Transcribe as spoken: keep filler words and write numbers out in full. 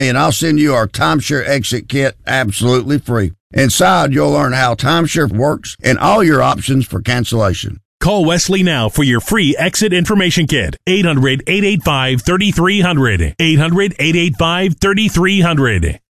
and I'll send you our timeshare exit kit absolutely free. Inside, you'll learn how timeshare works and all your options for cancellation. Call Wesley now for your free exit information kit. eight hundred, eight eight five, three three zero zero. eight hundred, eight eight five, three three zero zero.